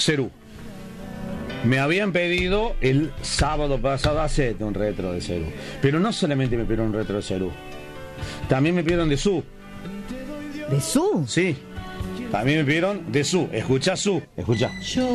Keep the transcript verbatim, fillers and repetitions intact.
Cerú. Me habían pedido el sábado pasado hace un retro de Cerú. Pero no solamente me pidieron un retro de Cerú. También me pidieron de Su. ¿De Su? Sí. También me pidieron de Su. Escucha Su. Escucha. Yo